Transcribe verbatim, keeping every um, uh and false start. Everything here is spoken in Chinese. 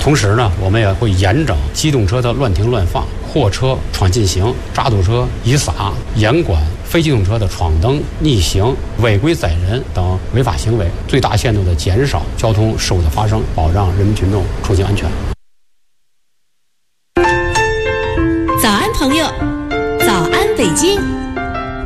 同时呢，我们也会严整机动车的乱停乱放、货车闯禁行、渣土车遗撒、严管非机动车的闯灯、逆行、违规载人等违法行为，最大限度地减少交通事故的发生，保障人民群众出行安全。 早安，朋友！早安，北京！